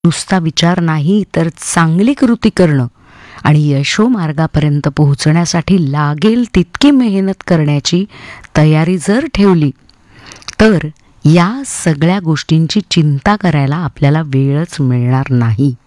नुसता विचार नाही तर चांगली कृती करणं आणि यशोमार्गापर्यंत पोहोचण्यासाठी लागेल तितकी मेहनत करण्याची तयारी जर ठेवली तर या सगळ्या गोष्टींची चिंता करायला आपल्याला वेळच मिळणार नाही.